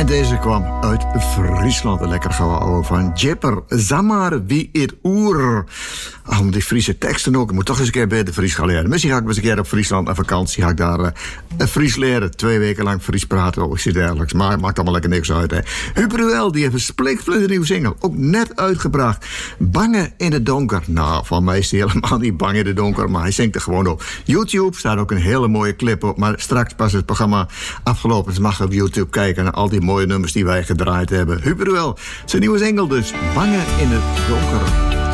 En deze kwam uit Friesland. Een lekker gauw van Jipper. Zamar wie it oer. Om die Friese teksten ook. Ik moet toch eens een keer bij de Fries gaan leren. Misschien ga ik eens een keer op Friesland aan vakantie. Ga ik daar Fries leren. 2 weken lang Fries praten of iets dergelijks. Maar het maakt allemaal lekker niks uit. Hè. Huub die heeft een splinternieuwe nieuwe single. Ook net uitgebracht. Bangen in het donker. Nou, van mij is hij helemaal niet bang in het donker. Maar hij zingt er gewoon op. YouTube staat ook een hele mooie clip op. Maar straks pas het programma afgelopen. Dus mag je op YouTube kijken naar al die mooie nummers die wij gedraaid hebben. Huub zijn nieuwe single dus. Bangen in het donker.